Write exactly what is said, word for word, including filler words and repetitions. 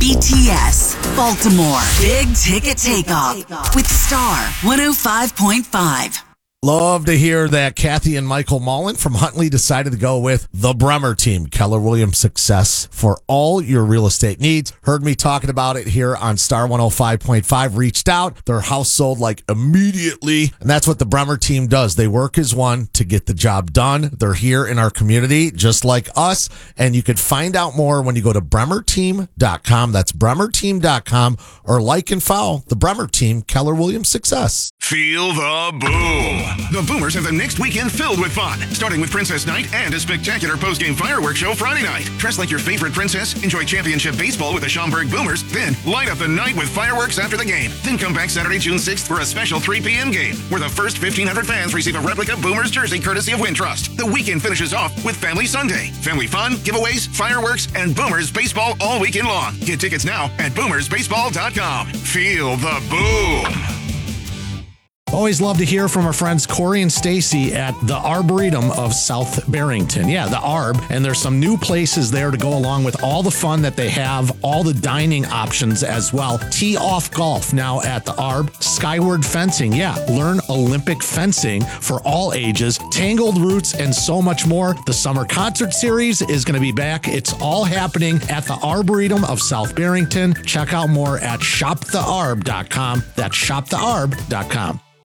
B T S, Baltimore. Big Ticket Takeoff with Star one oh five point five. Love to hear that Kathy and Michael Mullen from Huntley decided to go with the Bremer team. Keller Williams Success for all your real estate needs. Heard me talking about it here on Star one oh five point five. Reached out. Their house sold like immediately. And that's what the Bremer team does. They work as one to get the job done. They're here in our community just like us. And you can find out more when you go to bremer team dot com. That's bremer team dot com, or like and follow the Bremer team, Keller Williams Success. Feel the boom. The Boomers have the next weekend filled with fun, starting with Princess Night and a spectacular post-game fireworks show Friday night. Dress like your favorite princess, enjoy championship baseball with the Schaumburg Boomers, then light up the night with fireworks after the game. Then come back Saturday, June sixth for a special three p.m. game, where the first fifteen hundred fans receive a replica Boomers jersey courtesy of Wintrust. The weekend finishes off with Family Sunday. Family fun, giveaways, fireworks, and Boomers baseball all weekend long. Get tickets now at boomers baseball dot com. Feel the boom. Always love to hear from our friends Corey and Stacy at the Arboretum of South Barrington. Yeah, the Arb. And there's some new places there to go along with all the fun that they have, all the dining options as well. Tee off golf now at the Arb. Skyward fencing. Yeah, learn Olympic fencing for all ages. Tangled roots and so much more. The summer concert series is going to be back. It's all happening at the Arboretum of South Barrington. Check out more at shop the arb dot com. That's shop the arb dot com.